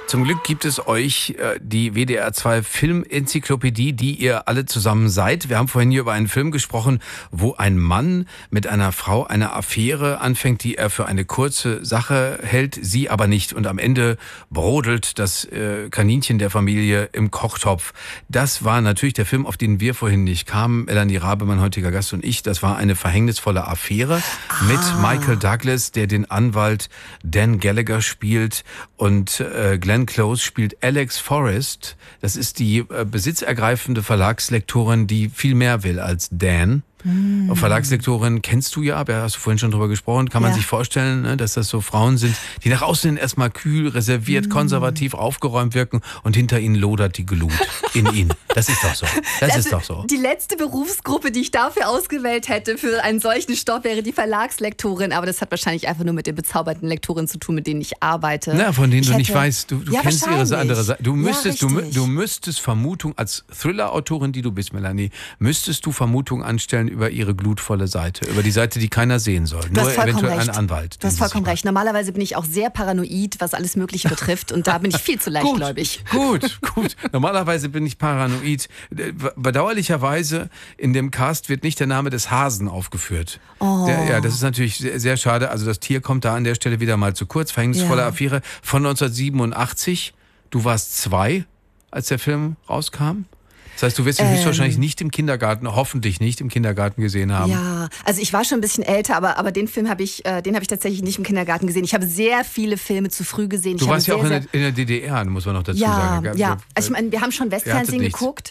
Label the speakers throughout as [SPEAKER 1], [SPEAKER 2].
[SPEAKER 1] Zum Glück gibt es euch die WDR 2 Filmenzyklopädie, die ihr alle zusammen seid. Wir haben vorhin hier über einen Film gesprochen, wo ein Mann mit einer Frau eine Affäre anfängt, die er für eine kurze Sache hält, sie aber nicht. Und am Ende brodelt das Kaninchen der Familie im Kochtopf. Das war natürlich der Film, auf den wir vorhin nicht kamen. Melanie Rabe, mein heutiger Gast, und ich. Das war eine verhängnisvolle Affäre mit Michael Douglas, der den Anwalt Dan Gallagher spielt, und Glenn Close spielt Alex Forrest. Das ist die besitzergreifende Verlagslektorin, die viel mehr will als Dan. Verlagslektorin kennst du ja, da hast du vorhin schon drüber gesprochen. Kann man sich vorstellen, ne, dass das so Frauen sind, die nach außen hin erstmal kühl, reserviert, konservativ, aufgeräumt wirken, und hinter ihnen lodert die Glut in ihnen. Das ist doch so. Das ist doch so.
[SPEAKER 2] Die letzte Berufsgruppe, die ich dafür ausgewählt hätte für einen solchen Stoff, wäre die Verlagslektorin. Aber das hat wahrscheinlich einfach nur mit den bezaubernden Lektorinnen zu tun, mit denen ich arbeite.
[SPEAKER 1] Na, von denen du nicht weißt. Du kennst ihre andere Seite. Du
[SPEAKER 2] Ja,
[SPEAKER 1] müsstest Vermutung, als Thriller-Autorin, die du bist, Melanie, müsstest du Vermutung anstellen über ihre glutvolle Seite, über die Seite, die keiner sehen soll. Nur eventuell ein Anwalt.
[SPEAKER 2] Du hast vollkommen recht. Normalerweise bin ich auch sehr paranoid, was alles Mögliche betrifft, und da bin ich viel zu leichtgläubig.
[SPEAKER 1] Gut. Normalerweise bin ich paranoid. Bedauerlicherweise in dem Cast wird nicht der Name des Hasen aufgeführt. Das ist natürlich sehr, sehr schade. Also das Tier kommt da an der Stelle wieder mal zu kurz. Verhängnisvolle Affäre von 1987. Du warst 2, als der Film rauskam. Das heißt, du wirst ihn höchstwahrscheinlich nicht im Kindergarten, hoffentlich nicht im Kindergarten gesehen haben.
[SPEAKER 2] Ja, also ich war schon ein bisschen älter, aber den Film habe ich tatsächlich nicht im Kindergarten gesehen. Ich habe sehr viele Filme zu früh gesehen.
[SPEAKER 1] Du warst ja auch in der DDR, muss man noch dazu sagen.
[SPEAKER 2] Ja. Also ich meine, wir haben schon Westfernsehen geguckt.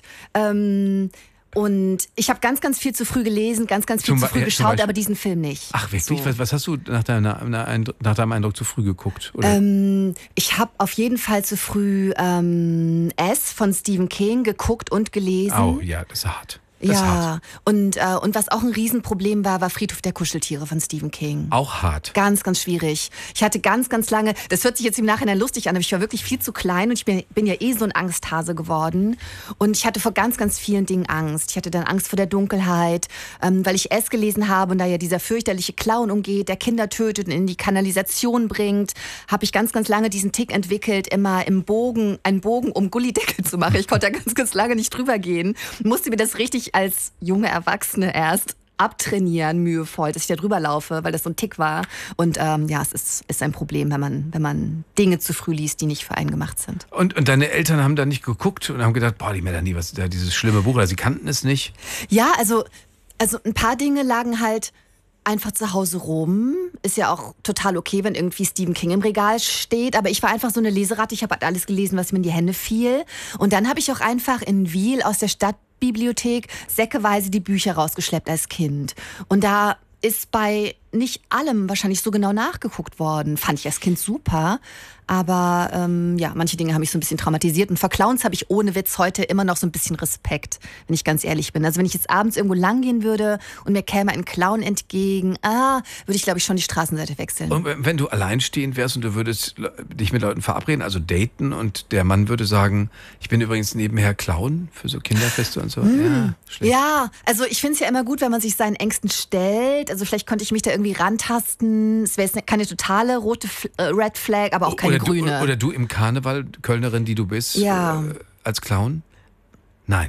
[SPEAKER 2] Und ich habe ganz, ganz viel zu früh gelesen, ganz, ganz viel zu früh geschaut, aber diesen Film nicht.
[SPEAKER 1] Ach wirklich? So. Was hast du nach deinem Eindruck zu früh geguckt? Oder?
[SPEAKER 2] Ich habe auf jeden Fall zu früh S von Stephen King geguckt und gelesen.
[SPEAKER 1] Oh ja, das ist hart.
[SPEAKER 2] Ja, und was auch ein Riesenproblem war Friedhof der Kuscheltiere von Stephen King.
[SPEAKER 1] Auch hart.
[SPEAKER 2] Ganz, ganz schwierig. Ich hatte ganz, ganz lange, das hört sich jetzt im Nachhinein lustig an, aber ich war wirklich viel zu klein, und ich bin ja so ein Angsthase geworden. Und ich hatte vor ganz, ganz vielen Dingen Angst. Ich hatte dann Angst vor der Dunkelheit, weil ich es gelesen habe und da ja dieser fürchterliche Clown umgeht, der Kinder tötet und in die Kanalisation bringt, habe ich ganz, ganz lange diesen Tick entwickelt, immer einen Bogen um Gullideckel zu machen. Ich konnte da ganz, ganz lange nicht drüber gehen. Musste mir das richtig als junge Erwachsene erst abtrainieren, mühevoll, dass ich da drüber laufe, weil das so ein Tick war. Und es ist ein Problem, wenn man Dinge zu früh liest, die nicht für einen gemacht sind.
[SPEAKER 1] Und deine Eltern haben da nicht geguckt und haben gedacht, boah, die Melanie, was ist da dieses schlimme Buch, oder sie kannten es nicht?
[SPEAKER 2] Ja, also ein paar Dinge lagen halt einfach zu Hause rum. Ist ja auch total okay, wenn irgendwie Stephen King im Regal steht. Aber ich war einfach so eine Leseratte. Ich habe halt alles gelesen, was mir in die Hände fiel. Und dann habe ich auch einfach in Wiel aus der Stadtbibliothek säckeweise die Bücher rausgeschleppt als Kind. Und da ist bei nicht allem wahrscheinlich so genau nachgeguckt worden. Fand ich als Kind super. Aber manche Dinge haben mich so ein bisschen traumatisiert. Und vor Clowns habe ich ohne Witz heute immer noch so ein bisschen Respekt, wenn ich ganz ehrlich bin. Also wenn ich jetzt abends irgendwo lang gehen würde und mir käme ein Clown entgegen, würde ich, glaube ich, schon die Straßenseite wechseln.
[SPEAKER 1] Und wenn du alleinstehend wärst und du würdest dich mit Leuten verabreden, also daten, und der Mann würde sagen, ich bin übrigens nebenher Clown für so Kinderfeste und so.
[SPEAKER 2] Ja, also ich finde es ja immer gut, wenn man sich seinen Ängsten stellt. Also vielleicht könnte ich mich da irgendwie rantasten. Es wäre jetzt keine totale rote Red Flag, aber auch keine grüne.
[SPEAKER 1] Oder du im Karneval, Kölnerin, die du bist, als Clown? Nein.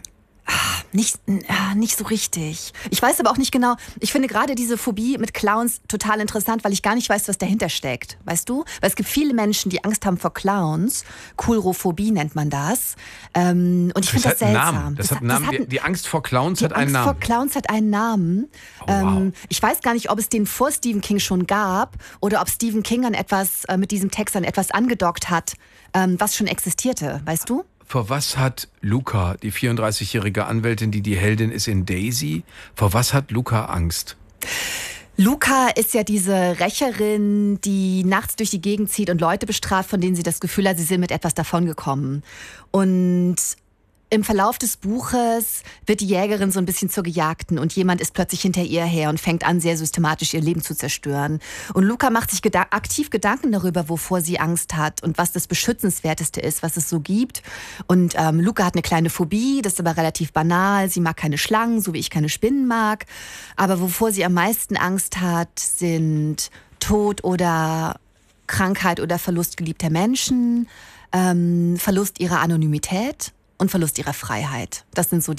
[SPEAKER 2] Nicht so richtig. Ich weiß aber auch nicht genau, ich finde gerade diese Phobie mit Clowns total interessant, weil ich gar nicht weiß, was dahinter steckt. Weißt du? Weil es gibt viele Menschen, die Angst haben vor Clowns. Coulrophobie nennt man das. Und ich finde das seltsam.
[SPEAKER 1] Das hat einen Namen. Die Angst vor Clowns hat einen Namen.
[SPEAKER 2] Die Angst vor Clowns hat einen Namen.
[SPEAKER 1] Oh, wow.
[SPEAKER 2] Ich weiß gar nicht, ob es den vor Stephen King schon gab oder ob Stephen King an etwas mit diesem Text an etwas angedockt hat, was schon existierte. Weißt du?
[SPEAKER 1] Vor was hat Luca, die 34-jährige Anwältin, die Heldin ist in Daisy, vor was hat Luca Angst?
[SPEAKER 2] Luca ist ja diese Rächerin, die nachts durch die Gegend zieht und Leute bestraft, von denen sie das Gefühl hat, sie sind mit etwas davongekommen. Und im Verlauf des Buches wird die Jägerin so ein bisschen zur Gejagten und jemand ist plötzlich hinter ihr her und fängt an, sehr systematisch ihr Leben zu zerstören. Und Luca macht sich aktiv Gedanken darüber, wovor sie Angst hat und was das Beschützenswerteste ist, was es so gibt. Und Luca hat eine kleine Phobie, das ist aber relativ banal. Sie mag keine Schlangen, so wie ich keine Spinnen mag. Aber wovor sie am meisten Angst hat, sind Tod oder Krankheit oder Verlust geliebter Menschen. Verlust ihrer Anonymität und Verlust ihrer Freiheit. Das sind so